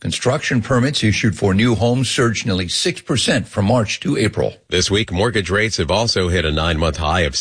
Construction permits issued for new homes surged nearly 6% from March to April. This week, mortgage rates have also hit a 9-month high of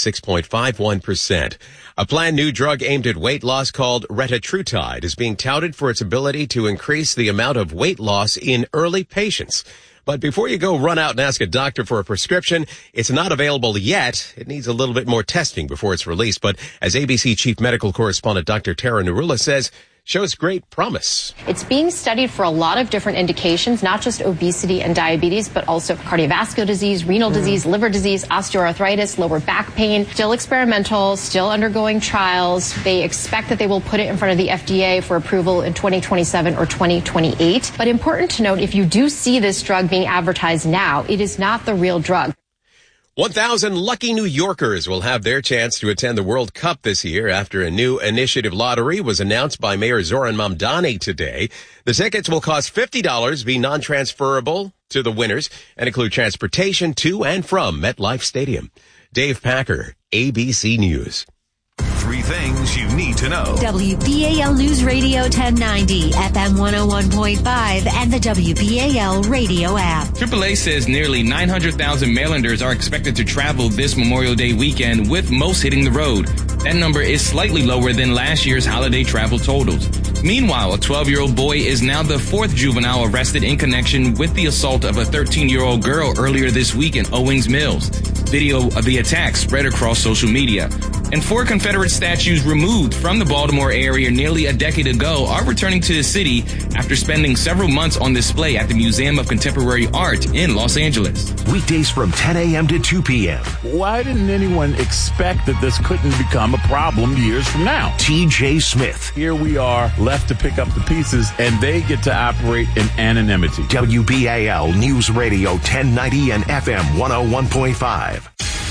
6.51%. A planned new drug aimed at weight loss called retatrutide is being touted for its ability to increase the amount of weight loss in early patients. But before you go run out and ask a doctor for a prescription, it's not available yet. It needs a little bit more testing before it's released. But as ABC Chief Medical Correspondent Dr. Tara Narula says, shows great promise. It's being studied for a lot of different indications, not just obesity and diabetes, but also cardiovascular disease, renal disease, liver disease, osteoarthritis, lower back pain. Still experimental, still undergoing trials. They expect that they will put it in front of the FDA for approval in 2027 or 2028. But important to note, if you do see this drug being advertised now, it is not the real drug. 1,000 lucky New Yorkers will have their chance to attend the World Cup this year after a new initiative lottery was announced by Mayor Zoran Mamdani today. The tickets will cost $50, be non-transferable to the winners, and include transportation to and from MetLife Stadium. Dave Packer, ABC News. 3 things you need to know. WBAL News Radio 1090, FM 101.5, and the WBAL radio app. AAA says nearly 900,000 Marylanders are expected to travel this Memorial Day weekend, with most hitting the road. That number is slightly lower than last year's holiday travel totals. Meanwhile, a 12-year-old boy is now the 4th juvenile arrested in connection with the assault of a 13-year-old girl earlier this week in Owings Mills. Video of the attack spread across social media. And 4 Confederate statues removed from the Baltimore area nearly a decade ago are returning to the city after spending several months on display at the Museum of Contemporary Art in Los Angeles. Weekdays from 10 a.m. to 2 p.m. Why didn't anyone expect that this couldn't become a problem years from now? T.J. Smith. Here we are, left to pick up the pieces, and they get to operate in anonymity. WBAL News Radio 1090 and FM 101.5.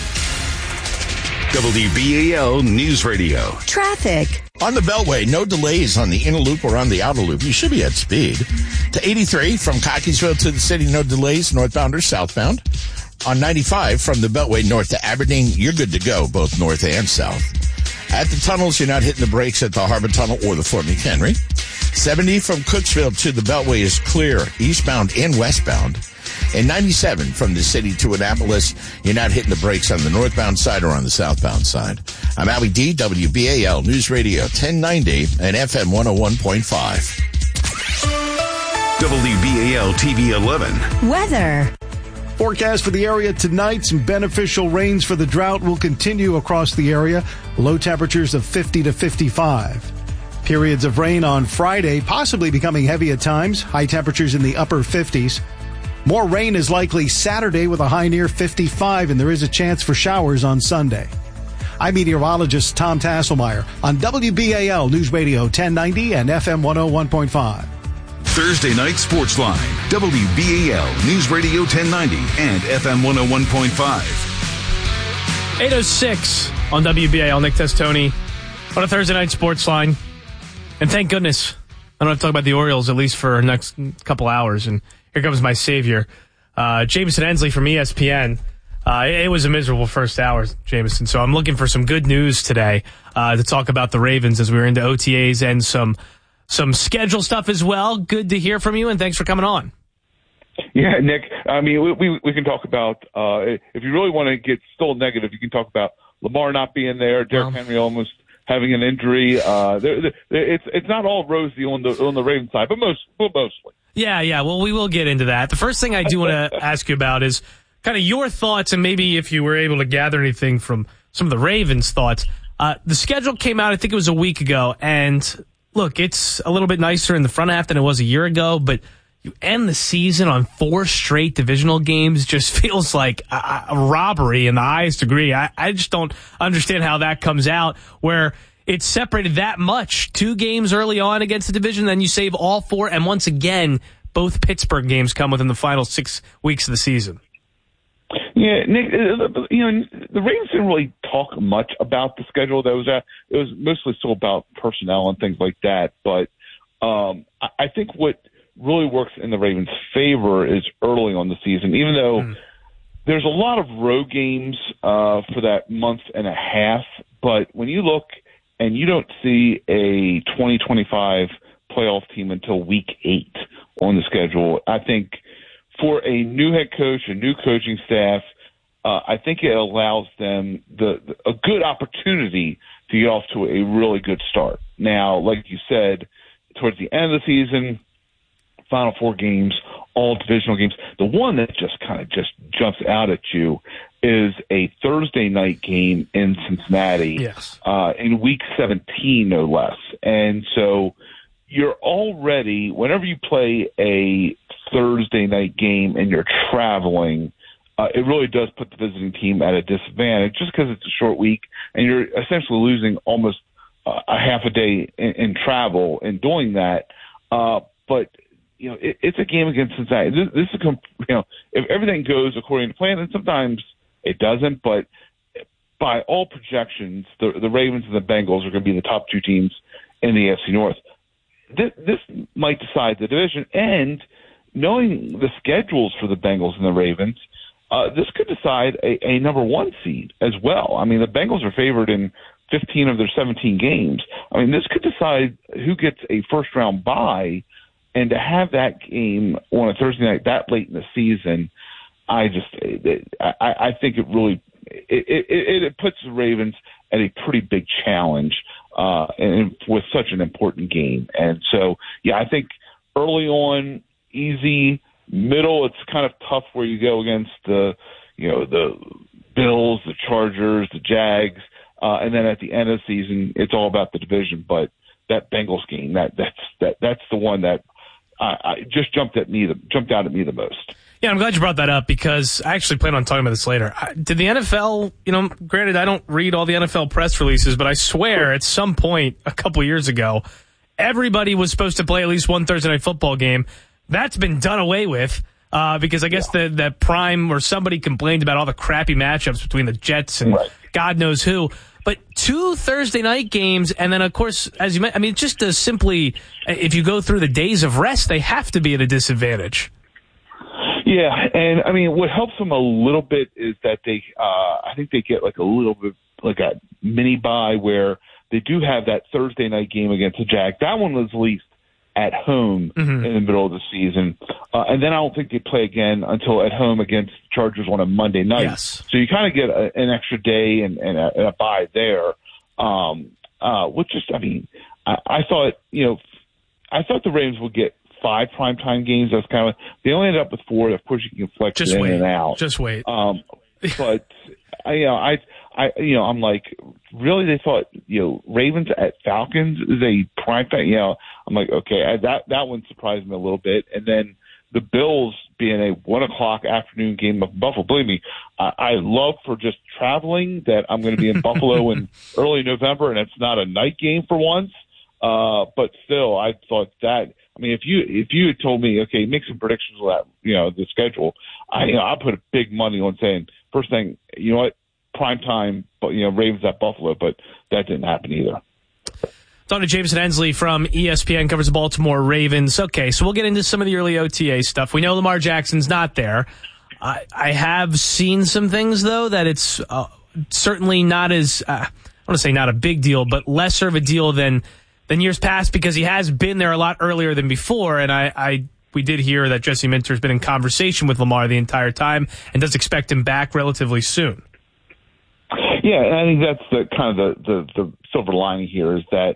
WBAL News Radio. Traffic. On the Beltway, no delays on the inner loop or on the outer loop. You should be at speed. To 83 from Cockeysville to the city, no delays, northbound or southbound. On 95 from the Beltway north to Aberdeen, you're good to go, both north and south. At the tunnels, you're not hitting the brakes at the Harbor Tunnel or the Fort McHenry. 70 from Cooksville to the Beltway is clear, eastbound and westbound. And 97 from the city to Annapolis, you're not hitting the brakes on the northbound side or on the southbound side. I'm Howie D, WBAL News Radio 1090 and FM 101.5. WBAL TV 11. Weather. Forecast for the area tonight. Some beneficial rains for the drought will continue across the area. Low temperatures of 50 to 55. Periods of rain on Friday, possibly becoming heavy at times. High temperatures in the upper 50s. More rain is likely Saturday with a high near 55, and there is a chance for showers on Sunday. I'm meteorologist Tom Tasselmeyer on WBAL News Radio 1090 and FM 101.5. Thursday night sports line. WBAL News Radio 1090 and FM 101.5. 8:06 on WBAL. Nick Testoni on a Thursday night sports line. And thank goodness I don't have to talk about the Orioles at least for the next couple hours. And here comes my savior, Jameson Hensley from ESPN. It was a miserable first hour, Jameson. So I'm looking for some good news today to talk about the Ravens as we were into OTAs and some schedule stuff as well. Good to hear from you, and thanks for coming on. Yeah, Nick. I mean, we can talk about if you really want to get still negative, you can talk about Lamar not being there, Derrick Henry almost having an injury. It's not all rosy on the Ravens side, but mostly. Yeah. Well, we will get into that. The first thing I do want to ask you about is kind of your thoughts, and maybe if you were able to gather anything from some of the Ravens' thoughts. The schedule came out, I think it was a week ago, and look, it's a little bit nicer in the front half than it was a year ago, but you end the season on 4 straight divisional games just feels like a robbery in the highest degree. I just don't understand how that comes out, where it's separated that much. 2 games early on against the division, then you save all 4, and once again, both Pittsburgh games come within the final 6 weeks of the season. Yeah, Nick, the Ravens didn't really talk much about the schedule that was at. It was mostly still about personnel and things like that. But I think what really works in the Ravens' favor is early on the season, even though there's a lot of road games for that month and a half. But when you look and you don't see a 2025 playoff team until week 8, on the schedule. I think for a new head coach, a new coaching staff, I think it allows them a good opportunity to get off to a really good start. Now, like you said, towards the end of the season, final 4 games, all divisional games. The one that just kind of jumps out at you is a Thursday night game in Cincinnati, yes, in week 17, no less. And so you're already, whenever you play a Thursday night game and you're traveling, it really does put the visiting team at a disadvantage just because it's a short week and you're essentially losing almost a half a day in travel in doing that. But it's a game against Cincinnati. This is, if everything goes according to plan, and sometimes it doesn't, but by all projections, the Ravens and the Bengals are going to be the top 2 teams in the AFC North. This might decide the division, and knowing the schedules for the Bengals and the Ravens, this could decide a number 1 seed as well. I mean, the Bengals are favored in 15 of their 17 games. I mean, this could decide who gets a first-round bye, and to have that game on a Thursday night that late in the season, I think it really it puts the Ravens at a pretty big challenge and with such an important game. And so, yeah, I think early on, easy. Middle, it's kind of tough where you go against the Bills, the Chargers, the Jags, and then at the end of the season, it's all about the division. But that Bengals game, that's the one that I just jumped out at me the most. Yeah, I'm glad you brought that up because I actually plan on talking about this later. Did the NFL, granted I don't read all the NFL press releases, but I swear at some point a couple years ago, everybody was supposed to play at least one Thursday night football game. That's been done away with because I guess that Prime or somebody complained about all the crappy matchups between the Jets and God knows who. But 2 Thursday night games, and then, of course, as you mentioned, just to simply, if you go through the days of rest, they have to be at a disadvantage. Yeah, and, what helps them a little bit is that I think they get like a little bit like a mini bye where they do have that Thursday night game against the Jags. That one was at least at home in the middle of the season. And then I don't think they play again until at home against the Chargers on a Monday night. Yes. So you kind of get an extra day and a bye there. Which is, I thought, I thought the Ravens would get 5 primetime games. That's kind of, they only ended up with 4. Of course, you can flex it in and out. Just wait. But I'm like, really? They thought, Ravens at Falcons is a prime time. I'm like, okay, that one surprised me a little bit. And then the Bills being a 1:00 afternoon game of Buffalo. Believe me, I love for just traveling that I'm going to be in Buffalo in early November, and it's not a night game for once. But still, I thought that. If you had told me, okay, make some predictions of that, the schedule, I put a big money on saying first thing, you know what, prime time, Ravens at Buffalo, but that didn't happen either. Talking to Jameson Hensley from ESPN, covers the Baltimore Ravens. Okay, so we'll get into some of the early OTA stuff. We know Lamar Jackson's not there. I have seen some things, though, that it's certainly not as, I want to say not a big deal, but lesser of a deal than years past because he has been there a lot earlier than before. And we did hear that Jesse Minter's been in conversation with Lamar the entire time and does expect him back relatively soon. Yeah, and I think that's the kind of the silver lining here is that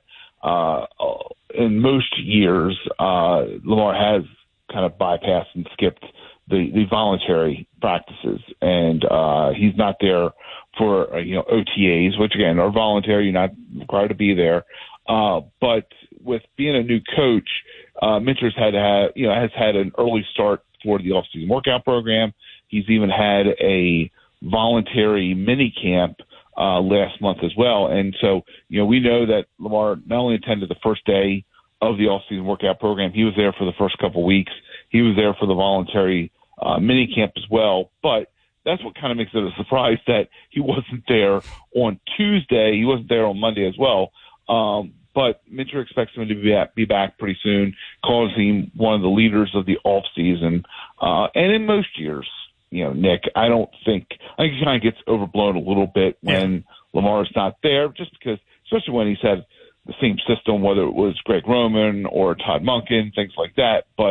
in most years, Lamar has kind of bypassed and skipped the voluntary practices, and he's not there for OTAs, which again are voluntary. You're not required to be there. But with being a new coach, Minter's has had an early start for the off-season workout program. He's even had a voluntary mini camp last month as well. And so, we know that Lamar not only attended the first day of the off-season workout program, he was there for the first couple of weeks. He was there for the voluntary mini camp as well. But that's what kind of makes it a surprise that he wasn't there on Tuesday. He wasn't there on Monday as well. But Minter expects him to be back pretty soon, calls him one of the leaders of the off-season. And in most years, Nick, I think he kind of gets overblown a little bit when Lamar's not there, just because, especially when he's had the same system, whether it was Greg Roman or Todd Monken, things like that. But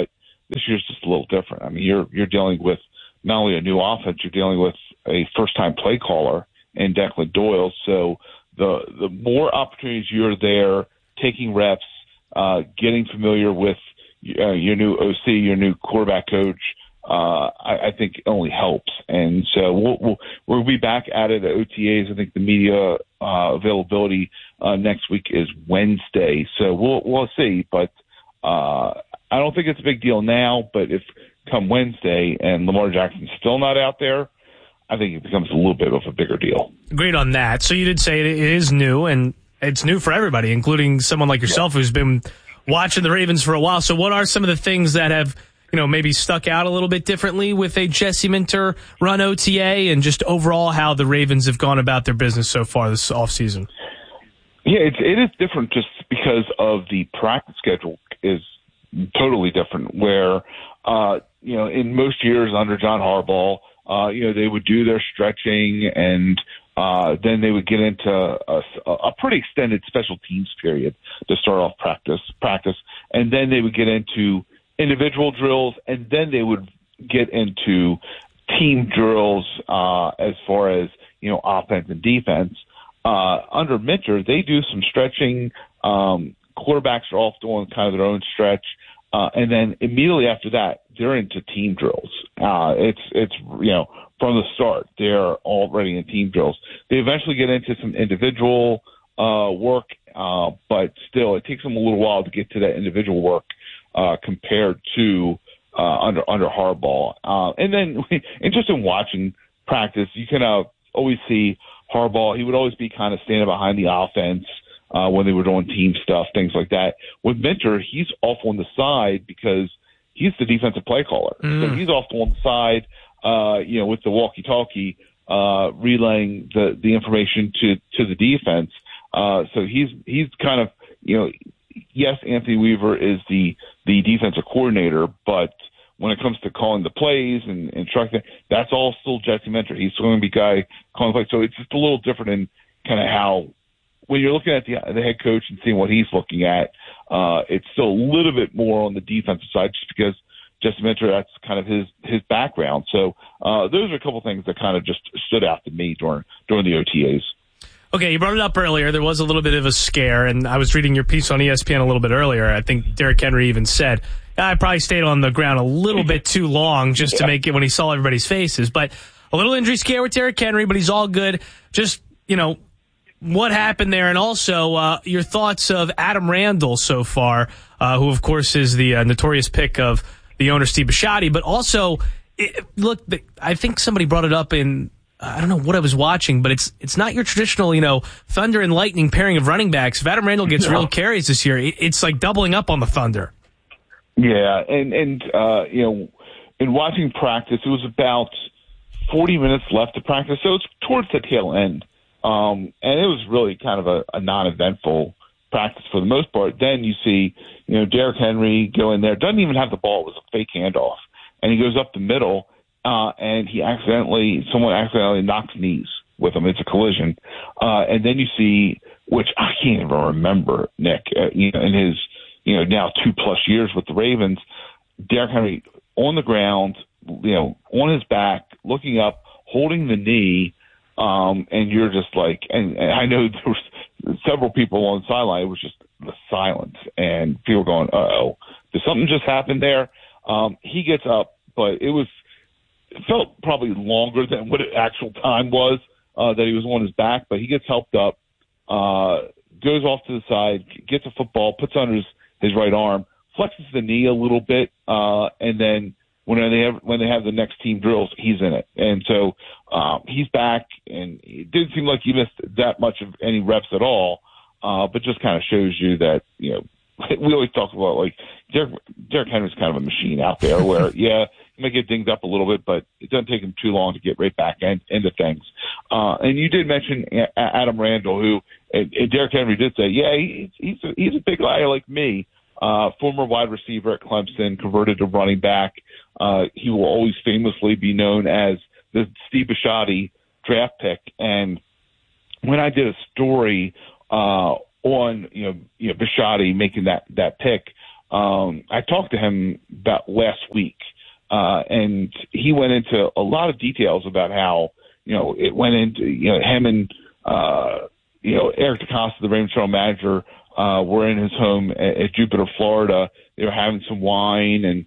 this year's just a little different. I mean, you're dealing with not only a new offense, you're dealing with a first-time play caller in Declan Doyle. So the more opportunities you're there, taking reps, getting familiar with your new OC, your new quarterback coach, I think it only helps. And so we'll be back at it at OTAs. I think the media availability next week is Wednesday. So we'll see. But I don't think it's a big deal now. But if come Wednesday and Lamar Jackson's still not out there, I think it becomes a little bit of a bigger deal. Agreed on that. So you did say it is new, and it's new for everybody, including someone like yourself who's been watching the Ravens for a while. So what are some of the things that have maybe stuck out a little bit differently with a Jesse Minter run OTA, and just overall how the Ravens have gone about their business so far this offseason? Yeah, it is different just because of the practice schedule is totally different, where, in most years under John Harbaugh, they would do their stretching, and then they would get into a pretty extended special teams period to start off practice, and then they would get into individual drills, and then they would get into team drills as far as offense and defense. Under Minter, they do some stretching. Quarterbacks are off doing kind of their own stretch, and then immediately after that, they're into team drills. It's from the start, they're already in team drills. They eventually get into some individual work, but still, it takes them a little while to get to that individual work compared to under Harbaugh. And then, and just in watching practice, you can always see Harbaugh. He would always be kind of standing behind the offense when they were doing team stuff, things like that. With Minter, he's off on the side because he's the defensive play caller. So he's off on the side, with the walkie-talkie, relaying the information to the defense. So he's kind of, yes, Anthony Weaver is the defensive coordinator, but when it comes to calling the plays and instructing, that's all still Jesse Minter. He's going to be guy calling the plays. So it's just a little different in kind of how, when you're looking at the head coach and seeing what he's looking at, it's still a little bit more on the defensive side just because Jesse Minter, that's kind of his background. So those are a couple things that kind of just stood out to me during the OTAs. Okay, you brought it up earlier. There was a little bit of a scare, and I was reading your piece on ESPN a little bit earlier. I think Derrick Henry even said, I probably stayed on the ground a little bit too long just to make it when he saw everybody's faces. But a little injury scare with Derrick Henry, but he's all good. Just, what happened there, and also your thoughts of Adam Randall so far, who, of course, is the notorious pick of the owner, Steve Bisciotti. But also, I think somebody brought it up in, I don't know what I was watching, but it's not your traditional, thunder and lightning pairing of running backs. If Adam Randall gets real carries this year, it's like doubling up on the Thunder. Yeah, and in watching practice, it was about 40 minutes left to practice, so it's towards the tail end. And it was really kind of a non-eventful practice for the most part. Then you see, Derrick Henry go in there, doesn't even have the ball. It was a fake handoff. And he goes up the middle, and someone accidentally knocks knees with him. It's a collision. And then you see, which I can't even remember, Nick, in his, now 2+ years with the Ravens, Derrick Henry on the ground, on his back, looking up, holding the knee, and you're just like, and I know there was several people on the sideline. It was just the silence, and people going, "Uh-oh, did something just happen there?" He gets up, but it felt probably longer than what the actual time was that he was on his back. But he gets helped up, goes off to the side, gets a football, puts on his right arm, flexes the knee a little bit, and then when they have the next team drills, he's in it. And so he's back, and it didn't seem like he missed that much of any reps at all, but just kind of shows you that, we always talk about, like, Derrick Henry's kind of a machine out there where, yeah, he might get dinged up a little bit, but it doesn't take him too long to get right back into things. And you did mention Adam Randall, who and Derrick Henry did say, yeah, he's a big guy like me. Former wide receiver at Clemson, converted to running back. He will always famously be known as the Steve Bisciotti draft pick. And when I did a story on Bisciotti making that pick, I talked to him about last week, and he went into a lot of details about how, it went into, him and, Eric DeCosta, the Ravens general manager, were in his home at Jupiter, Florida. They were having some wine, and,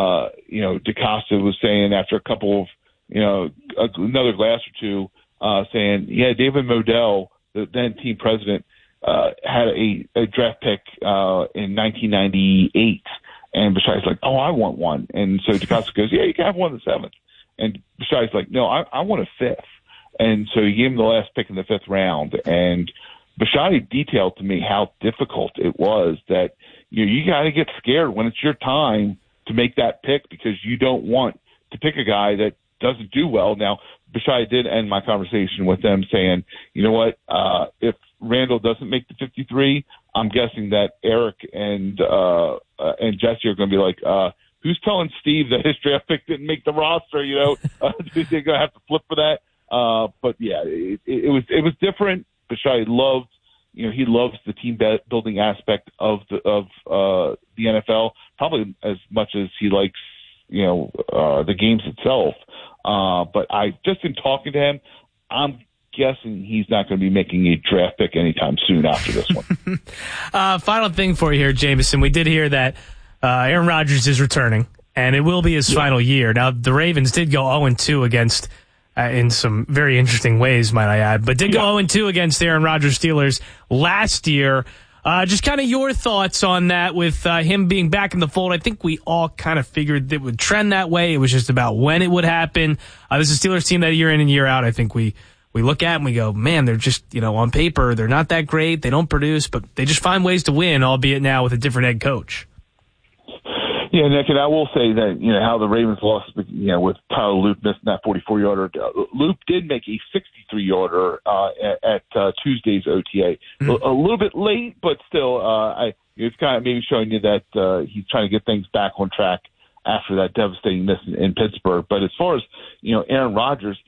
DeCosta was saying after a couple of, another glass or two, saying, yeah, David Modell, the then team president, had a draft pick in 1998, and Bashai's like, oh, I want one. And so DeCosta goes, yeah, you can have one in the 7th. And Bashai's like, no, I want a 5th. And so he gave him the last pick in the 5th round. And Bashai detailed to me how difficult it was, that you got to get scared when it's your time to make that pick, because you don't want to pick a guy that doesn't do well. Now, Bashai did end my conversation with them saying, you know what, if Randall doesn't make the 53, I'm guessing that Eric and Jesse are going to be like, who's telling Steve that his draft pick didn't make the roster? They're going to have to flip for that. But yeah, it was different. Bashai loved, he loves the team building aspect of the NFL, probably as much as he likes, the games itself. But just in talking to him, I'm guessing he's not going to be making a draft pick anytime soon after this one. Final thing for you here, Jameson. We did hear that Aaron Rodgers is returning, and it will be his final year. Now, the Ravens did go 0-2 against, in some very interesting ways, might I add, but did go 0-2 against Aaron Rodgers Steelers last year. Just kind of your thoughts on that with him being back in the fold. I think we all kind of figured it would trend that way. It was just about when it would happen. This is a Steelers team that year in and year out, I think we look at and we go, man, they're just, on paper, they're not that great. They don't produce, but they just find ways to win, albeit now with a different head coach. Yeah, Nick, and I will say that, how the Ravens lost, with Tyler Loop missing that 44-yarder. Loop did make a 63-yarder at Tuesday's OTA. A little bit late, but still, it's kind of maybe showing you that he's trying to get things back on track after that devastating miss in Pittsburgh. But as far as, Aaron Rodgers,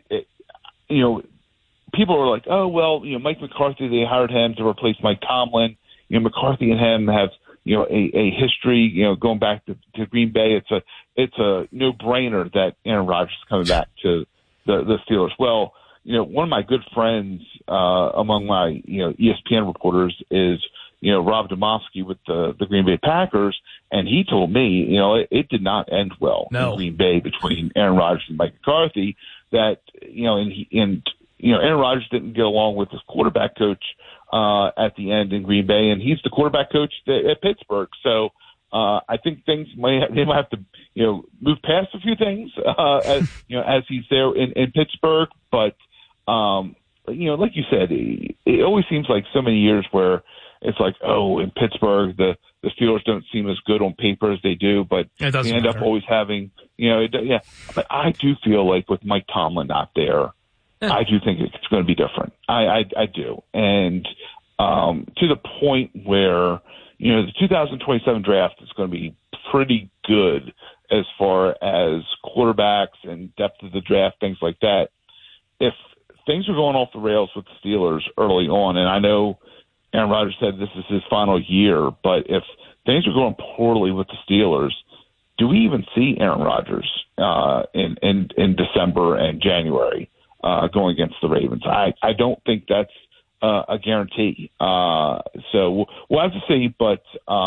people are like, oh, well, Mike McCarthy, they hired him to replace Mike Tomlin. McCarthy and him have, a history, going back to Green Bay. It's a no-brainer that Aaron Rodgers is coming back to the Steelers. Well, one of my good friends among my, ESPN reporters is, Rob Domofsky with the Green Bay Packers, and he told me, it did not end well in Green Bay between Aaron Rodgers and Mike McCarthy. That Aaron Rodgers didn't get along with his quarterback coach at the end in Green Bay, and he's the quarterback coach at Pittsburgh. So I think they might have to move past a few things as he's there in Pittsburgh. But like you said, it always seems like so many years where it's like, oh, in Pittsburgh the Steelers don't seem as good on paper as they do, but they end up always having But I do feel like with Mike Tomlin not there, I do think it's going to be different. I do. And to the point where, the 2027 draft is going to be pretty good as far as quarterbacks and depth of the draft, things like that. If things are going off the rails with the Steelers early on, and I know Aaron Rodgers said this is his final year, but if things are going poorly with the Steelers, do we even see Aaron Rodgers in December and January? Going against the Ravens. I don't think that's a guarantee. So we'll have to see, but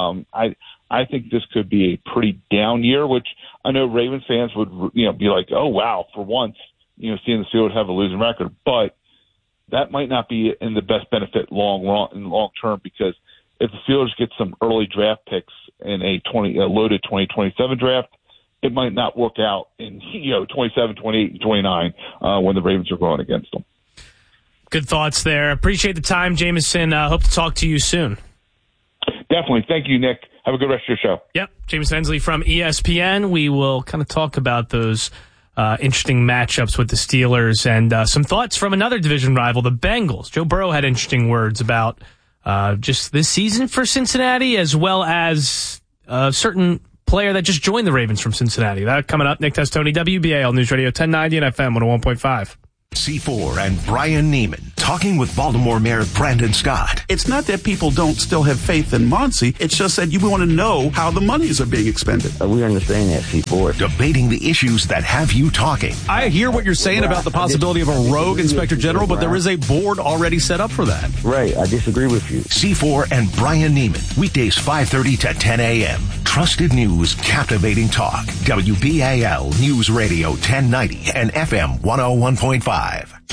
I think this could be a pretty down year, which I know Ravens fans would be like, oh, wow, for once, seeing the Steelers have a losing record. But that might not be in the best benefit long term, because if the Steelers get some early draft picks in a loaded 2027 draft, it might not work out in 27, 28, and 29 when the Ravens are going against them. Good thoughts there. Appreciate the time, Jameson. Hope to talk to you soon. Definitely. Thank you, Nick. Have a good rest of your show. Yep. Jameson Hensley from ESPN. We will kind of talk about those interesting matchups with the Steelers and some thoughts from another division rival, the Bengals. Joe Burrow had interesting words about just this season for Cincinnati, as well as a certain player that just joined the Ravens from Cincinnati. That coming up. Nick Testoni, WBAL News Radio 1090 and FM 101.5. C4 and Brian Neiman talking with Baltimore Mayor Brandon Scott. It's not that people don't still have faith in Muncie. It's just that you want to know how the monies are being expended. We understand that, C4. Debating the issues that have you talking. I hear what you're saying about the possibility of a rogue inspector general, but there is a board already set up for that. Right. I disagree with you. C4 and Brian Neiman. Weekdays 5:30 to 10 a.m. Trusted news, captivating talk. WBAL News Radio 1090 and FM 101.5.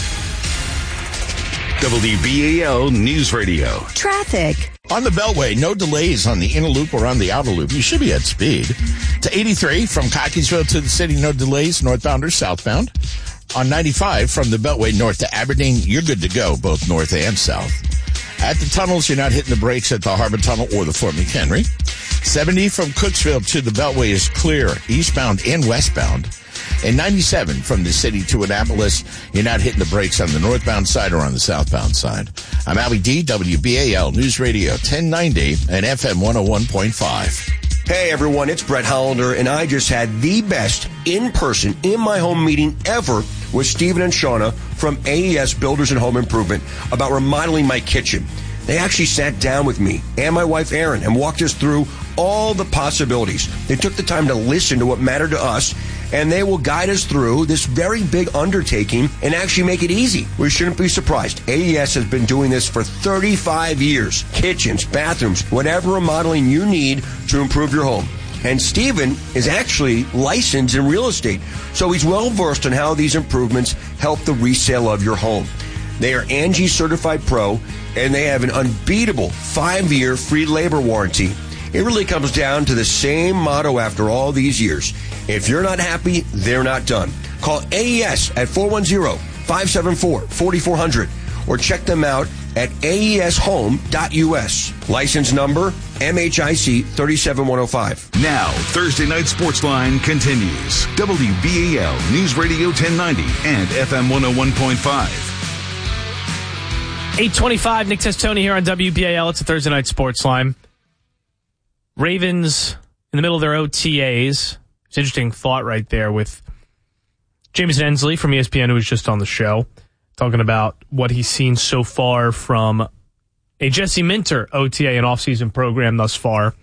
WBAL News Radio. Traffic. On the Beltway, no delays on the inner loop or on the outer loop. You should be at speed. To 83 from Cockeysville to the city, no delays, northbound or southbound. On 95 from the Beltway north to Aberdeen, you're good to go, both north and south. At the tunnels, you're not hitting the brakes at the Harbor Tunnel or the Fort McHenry. 70 from Cooksville to the Beltway is clear, eastbound and westbound. And 97 from the city to Annapolis, you're not hitting the brakes on the northbound side or on the southbound side. I'm Allie D, WBAL News Radio 1090 and FM 101.5. Hey everyone, it's Brett Hollander, and I just had the best in-person, in-my-home meeting ever with Stephen and Shauna from AES Builders and Home Improvement about remodeling my kitchen. They actually sat down with me and my wife Erin and walked us through all the possibilities. They took the time to listen to what mattered to us, and they will guide us through this very big undertaking and actually make it easy. We shouldn't be surprised. AES has been doing this for 35 years. Kitchens, bathrooms, whatever remodeling you need to improve your home. And Stephen is actually licensed in real estate, so he's well versed on how these improvements help the resale of your home. They are Angie Certified Pro, and they have an unbeatable 5-year free labor warranty. It really comes down to the same motto after all these years. If you're not happy, they're not done. Call AES at 410-574-4400 or check them out at aeshome.us. License number MHIC 37105. Now, Thursday Night Sportsline continues. WBAL News Radio 1090 and FM 101.5. 8:25, Nick Testoni here on WBAL. It's a Thursday Night Sportsline. Ravens in the middle of their OTAs. It's an interesting thought right there with Jameson Ensley from ESPN, who was just on the show, talking about what he's seen so far from a Jesse Minter OTA and offseason program thus far.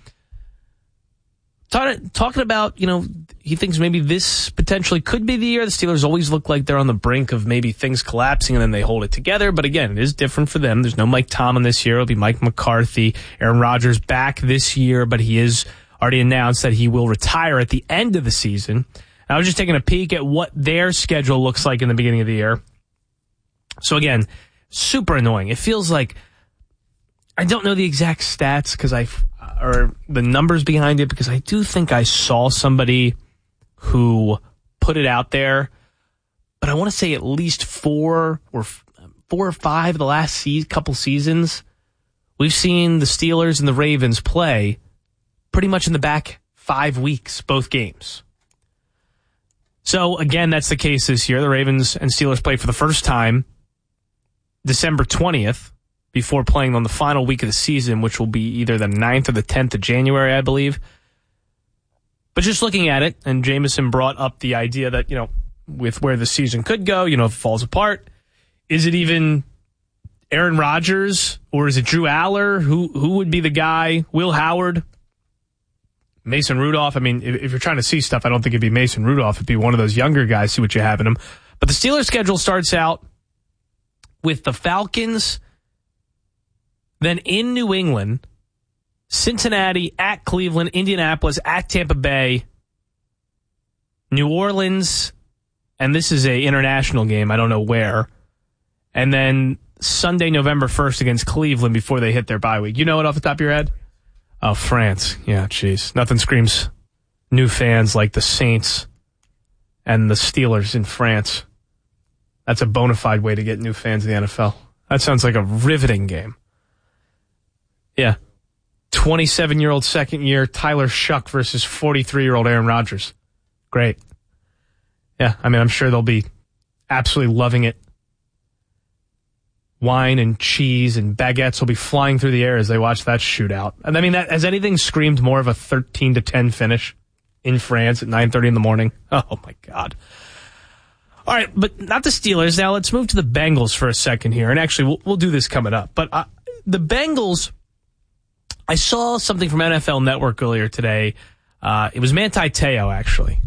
Talking about, he thinks maybe this potentially could be the year. The Steelers always look like they're on the brink of maybe things collapsing and then they hold it together. But again, it is different for them. There's no Mike Tomlin this year. It'll be Mike McCarthy. Aaron Rodgers back this year, but he is already announced that he will retire at the end of the season. I was just taking a peek at what their schedule looks like in the beginning of the year. So again, super annoying. It feels like I don't know the exact stats or the numbers behind it, because I do think I saw somebody who put it out there, but I want to say at least four or five of the last couple seasons, we've seen the Steelers and the Ravens play pretty much in the back 5 weeks, both games. So again, that's the case this year. The Ravens and Steelers play for the first time December 20th, before playing on the final week of the season, which will be either the 9th or the 10th of January, I believe. But just looking at it, and Jameson brought up the idea that, with where the season could go, if it falls apart, is it even Aaron Rodgers or is it Drew Aller? Who would be the guy? Will Howard? Mason Rudolph? I mean, if you're trying to see stuff, I don't think it'd be Mason Rudolph. It'd be one of those younger guys, see what you have in him. But the Steelers schedule starts out with the Falcons, then in New England, Cincinnati, at Cleveland, Indianapolis, at Tampa Bay, New Orleans, and this is a international game, I don't know where, and then Sunday, November 1st against Cleveland before they hit their bye week. You know it off the top of your head? Oh, France. Yeah, jeez. Nothing screams new fans like the Saints and the Steelers in France. That's a bona fide way to get new fans in the NFL. That sounds like a riveting game. Yeah. 27-year-old second year Tyler Shuck versus 43-year-old Aaron Rodgers. Great. Yeah, I mean, I'm sure they'll be absolutely loving it. Wine and cheese and baguettes will be flying through the air as they watch that shootout. And I mean, has anything screamed more of a 13-10 finish in France at 9:30 in the morning? Oh, my God. All right, but not the Steelers. Now let's move to the Bengals for a second here. And actually, we'll do this coming up. But the Bengals, I saw something from NFL Network earlier today. It was Manti Te'o, actually.